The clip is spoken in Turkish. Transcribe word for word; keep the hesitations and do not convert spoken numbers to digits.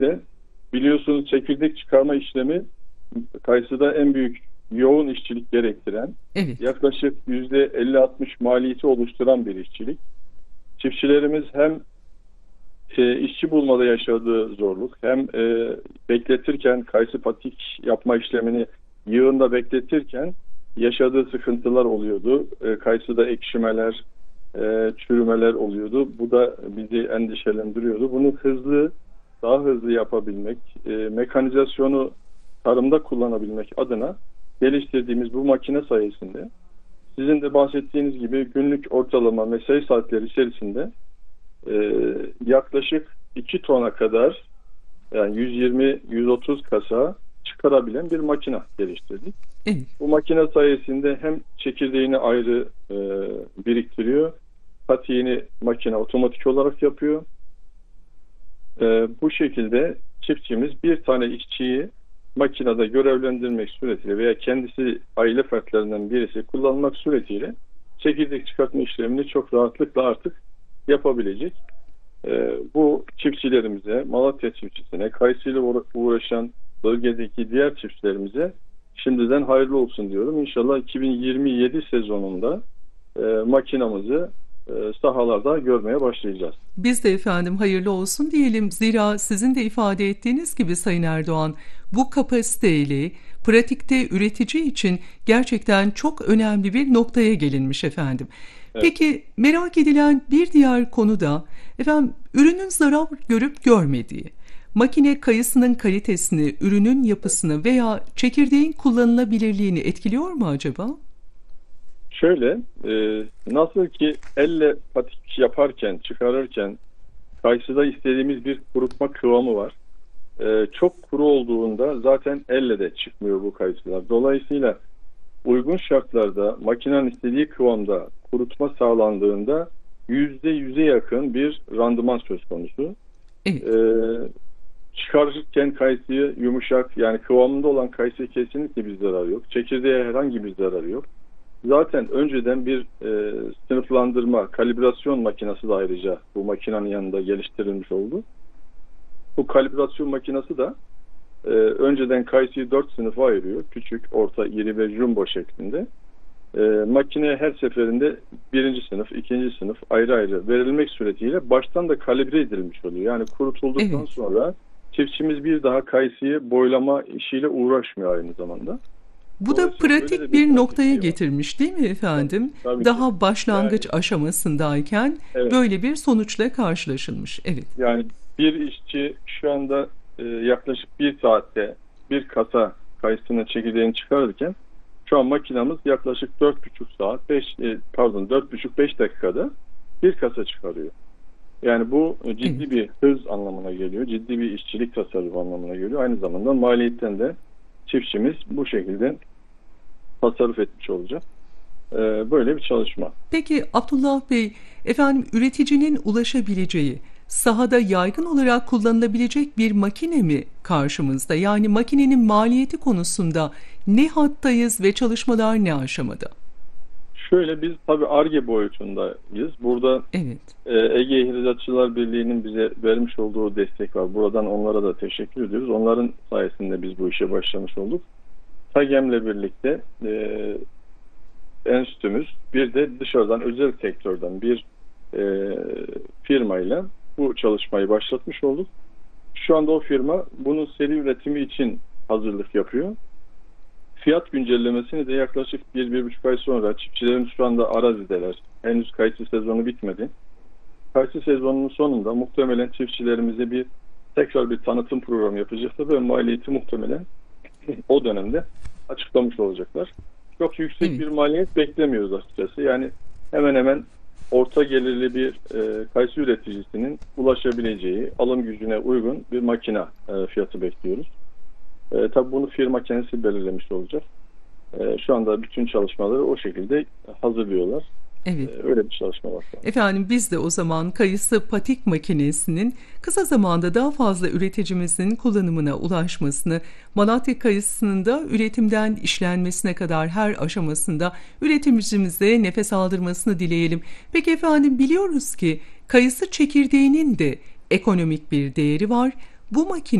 birlikte biliyorsunuz çekirdek çıkarma işlemi kayısıda en büyük yoğun işçilik gerektiren, Evet. yaklaşık yüzde elli altmış maliyeti oluşturan bir işçilik. Çiftçilerimiz hem e, işçi bulmada yaşadığı zorluk, hem e, bekletirken kayısı patik yapma işlemini yığında bekletirken yaşadığı sıkıntılar oluyordu. E, kayısıda ekşimeler, e, çürümeler oluyordu. Bu da bizi endişelendiriyordu. Bunu hızlı, daha hızlı yapabilmek, e, mekanizasyonu tarımda kullanabilmek adına geliştirdiğimiz bu makine sayesinde sizin de bahsettiğiniz gibi günlük ortalama mesai saatleri içerisinde e, yaklaşık iki tona kadar, yani yüz yirmi yüz otuz kasa çıkarabilen bir makine geliştirdik. Evet. Bu makine sayesinde hem çekirdeğini ayrı e, biriktiriyor, patiğini makine otomatik olarak yapıyor. E, bu şekilde çiftçimiz bir tane işçiyi makinede görevlendirmek suretiyle veya kendisi aile fertlerinden birisi kullanmak suretiyle çekirdek çıkartma işlemini çok rahatlıkla artık yapabilecek. Ee, bu çiftçilerimize, Malatya çiftçisine, kayısıyla uğraşan bölgedeki diğer çiftçilerimize şimdiden hayırlı olsun diyorum. İnşallah iki bin yirmi yedi sezonunda e, makinamızı e, sahalarda görmeye başlayacağız. Biz de efendim hayırlı olsun diyelim. Zira sizin de ifade ettiğiniz gibi Sayın Erdoğan, bu kapasiteyle pratikte üretici için gerçekten çok önemli bir noktaya gelinmiş efendim. Evet. Peki merak edilen bir diğer konu da efendim ürünün zarar görüp görmediği. Makine kayısının kalitesini, ürünün yapısını veya çekirdeğin kullanılabilirliğini etkiliyor mu acaba? Şöyle, e, nasıl ki elle patik yaparken, çıkarırken kayısıda istediğimiz bir kurutma kıvamı var. E, çok kuru olduğunda zaten elle de çıkmıyor bu kayısılar. Dolayısıyla uygun şartlarda makinenin istediği kıvamda kurutma sağlandığında yüzde yüze yakın bir randıman söz konusu. Evet. E, çıkarırken kayısıyı yumuşak, yani kıvamında olan kayısı kesinlikle bir zararı yok. Çekirdeğe herhangi bir zararı yok. Zaten önceden bir e, sınıflandırma, kalibrasyon makinesi de ayrıca bu makinenin yanında geliştirilmiş oldu. Bu kalibrasyon makinesi de e, önceden kayısıyı dört sınıfa ayırıyor. Küçük, orta, iri ve jumbo şeklinde. E, makineye her seferinde birinci sınıf, ikinci sınıf ayrı ayrı verilmek suretiyle baştan da kalibre edilmiş oluyor. Yani kurutulduktan Evet. sonra çiftçimiz bir daha kayısıyı boylama işiyle uğraşmıyor aynı zamanda. Bu da pratik bir noktaya getirmiş değil mi efendim? Tabii, tabii Daha ki. başlangıç Yani, aşamasındayken evet. böyle bir sonuçla karşılaşılmış. Evet. Yani bir işçi şu anda e, yaklaşık bir saatte bir kasa kayısının çekirdeğini çıkarırken şu an makinamız yaklaşık dört buçuk saat, beş e, pardon dört buçuk beş dakikada bir kasa çıkarıyor. Yani bu ciddi Evet. bir hız anlamına geliyor. Ciddi bir işçilik tasarrufu anlamına geliyor. Aynı zamanda maliyetten de çiftçimiz bu şekilde tasarruf etmiş olacak. Ee, böyle bir çalışma. Peki Abdullah Bey, efendim üreticinin ulaşabileceği, sahada yaygın olarak kullanılabilecek bir makine mi karşımızda? Yani makinenin maliyeti konusunda ne hattayız ve çalışmalar ne aşamada? Şöyle, biz tabii Ar-Ge boyutundayız. Burada Evet. e, Ege İhracatçılar Birliği'nin bize vermiş olduğu destek var. Buradan onlara da teşekkür ediyoruz. Onların sayesinde biz bu işe başlamış olduk. TAGEM'le birlikte e, enstitümüz, bir de dışarıdan özel sektörden bir e, firmayla bu çalışmayı başlatmış olduk. Şu anda o firma bunun seri üretimi için hazırlık yapıyor. Fiyat güncellemesini de yaklaşık bir bir buçuk ay sonra, çiftçilerimiz şu anda arazideler. Henüz kayısı sezonu bitmedi. Kayısı sezonunun sonunda muhtemelen çiftçilerimize bir tekrar bir tanıtım programı yapacaklar ve maliyeti muhtemelen o dönemde açıklamış olacaklar. Çok yüksek Evet. bir maliyet beklemiyoruz açıkçası. Yani hemen hemen orta gelirli bir e, kayısı üreticisinin ulaşabileceği, alım gücüne uygun bir makine e, fiyatı bekliyoruz. E, tabii bunu firma kendisi belirlemiş olacak. E, şu anda bütün çalışmaları o şekilde hazırlıyorlar. Evet. E, öyle bir çalışma var. Efendim biz de o zaman kayısı patik makinesinin kısa zamanda daha fazla üreticimizin kullanımına ulaşmasını, Malatya kayısının da üretimden işlenmesine kadar her aşamasında üreticimize nefes aldırmasını dileyelim. Peki efendim biliyoruz ki kayısı çekirdeğinin de ekonomik bir değeri var. Bu makine